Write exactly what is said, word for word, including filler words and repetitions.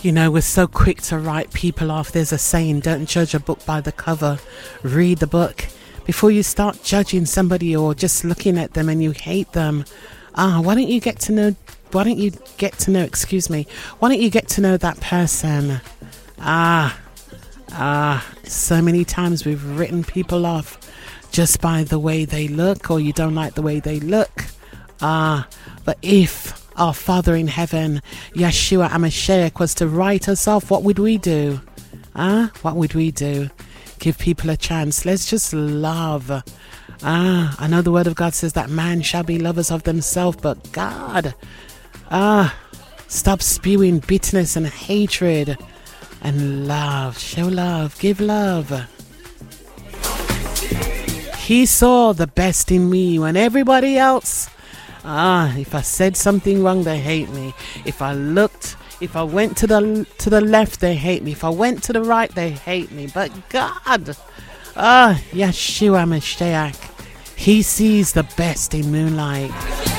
You know, we're so quick to write people off. There's a saying, don't judge a book by the cover. Read the book. Before you start judging somebody or just looking at them and you hate them, ah, why don't you get to know, why don't you get to know, excuse me, why don't you get to know that person? Ah, ah, so many times we've written people off just by the way they look, or you don't like the way they look. Ah, but if our Father in heaven, Yeshua HaMashiach, was to write us off, what would we do? Ah, what would we do? Give people a chance. Let's just love. Ah, I know the word of God says that man shall be lovers of themselves, but God, ah, stop spewing bitterness and hatred and love. Show love. Give love. He saw the best in me when everybody else, ah, if I said something wrong, they hate me. If I looked, if I went to the to the left, they hate me. If I went to the right, they hate me. But God, ah, Yeshua HaMashiach, He sees the best in moonlight.